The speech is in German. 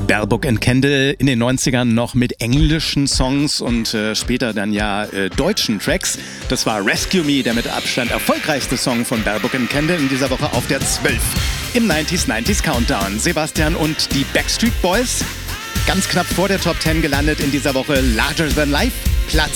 Baerbock and Kendall in den 90ern noch mit englischen Songs und später dann ja deutschen Tracks. Das war Rescue Me, der mit Abstand erfolgreichste Song von Baerbock and Kendall in dieser Woche auf der 12 im 90s Countdown. Sebastian und die Backstreet Boys ganz knapp vor der Top 10 gelandet in dieser Woche. Larger Than Life, Platz